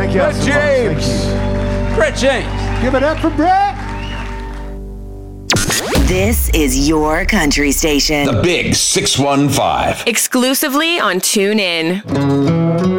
Thank you. Brett so much. James. Thank Brett James. you. Give it up for Brett. This is your country station. The Big 615. Exclusively on TuneIn.